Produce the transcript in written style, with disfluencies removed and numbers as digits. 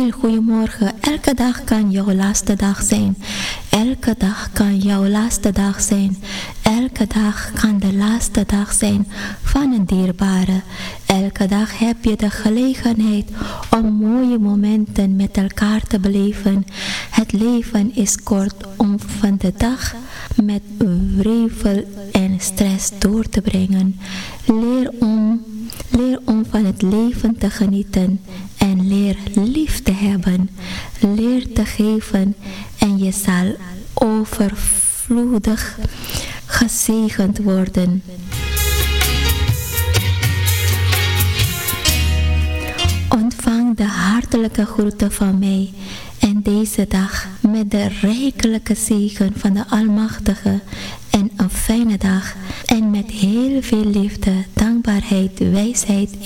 Goedemorgen, elke dag kan jouw laatste dag zijn. Elke dag kan jouw laatste dag zijn. Elke dag kan de laatste dag zijn van een dierbare. Elke dag heb je de gelegenheid om mooie momenten met elkaar te beleven. Het leven is kort om van de dag met wrevel en stress door te brengen. Leer om van het leven te genieten en leer lief te hebben. Leer te geven en je zal overvloedig gezegend worden. Ontvang de hartelijke groeten van mij en deze dag met de rijkelijke zegen van de Almachtige en een fijne dag en met heel veel liefde, dankbaarheid, wijsheid